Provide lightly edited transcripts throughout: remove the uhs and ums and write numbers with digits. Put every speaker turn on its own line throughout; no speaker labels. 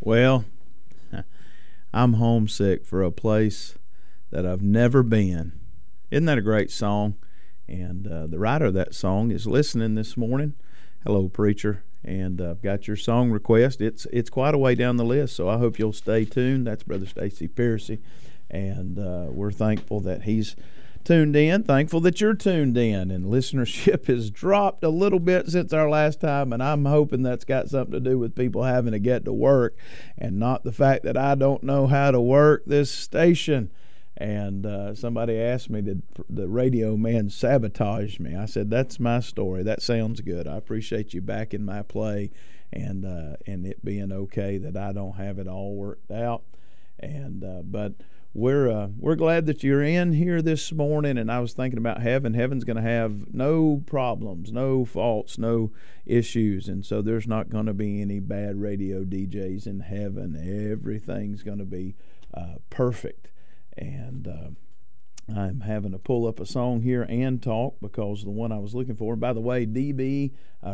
Well, I'm homesick for a place that I've never been. Isn't that a great song? And the writer of that song is listening this morning. Hello, preacher. And I've got your song request. It's quite a way down the list, so I hope you'll stay tuned. That's Brother Stacy Piercy, and we're thankful that he's tuned in. Thankful that you're tuned in, and listenership has dropped a little bit since our last time, and I'm hoping that's got something to do with people having to get to work and not the fact that I don't know how to work this station. And somebody asked me, did the radio man sabotage me? I said, that's my story. That sounds good. I appreciate you backing my play and it being okay that I don't have it all worked out. And but we're glad that you're in here this morning. And I was thinking about heaven. Heaven's going to have no problems, no faults, no issues. And so there's not going to be any bad radio DJs in heaven. Everything's going to be perfect. And I'm having to pull up a song here and talk because the one I was looking for, by the way, DE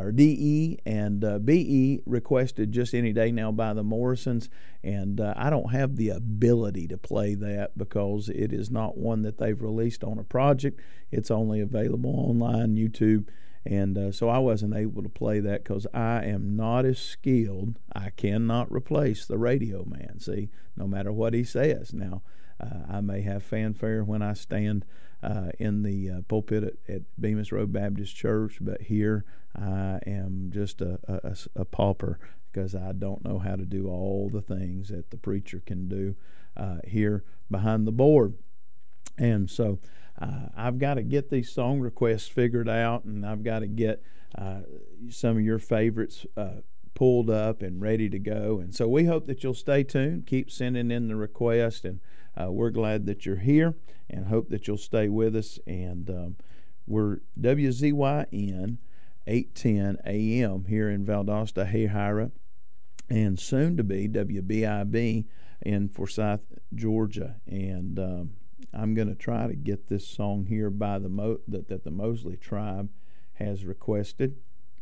and BE requested Just Any Day Now by the Morrisons, and I don't have the ability to play that because it is not one that they've released on a project. It's only available online, YouTube, and so I wasn't able to play that because I am not as skilled. I cannot replace the radio man, see, no matter what he says. Now, I may have fanfare when I stand in the pulpit at Bemis Road Baptist Church, but here I am just a pauper because I don't know how to do all the things that the preacher can do here behind the board. And so I've got to get these song requests figured out, and I've got to get some of your favorites pulled up and ready to go. And so we hope that you'll stay tuned, keep sending in the request, and we're glad that you're here and hope that you'll stay with us. And we're WZYN 810 AM here in Valdosta, Hahira, and soon to be WBIB in Forsyth, Georgia. And I'm going to try to get this song here by that the Mosley Tribe has requested.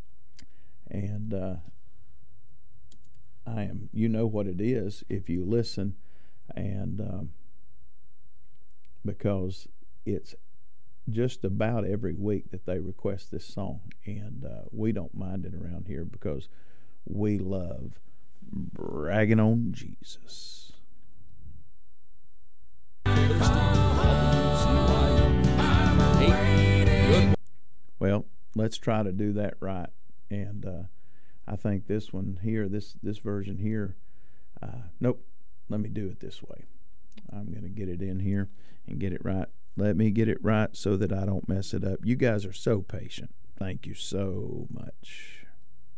And you know what it is if you listen, and because it's just about every week that they request this song, and we don't mind it around here because we love bragging on Jesus. Well, let's try to do that right, and I think this one here, this version here, nope, let me do it this way. I'm going to get it in here and get it right. Let me get it right so that I don't mess it up. You guys are so patient. Thank you so much.